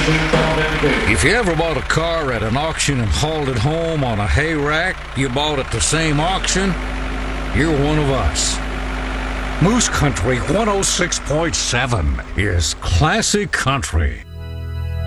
If you ever bought a car at an auction and hauled it home on a hay rack you bought at the same auction, you're one of us. Moose Country 106.7 is classic country.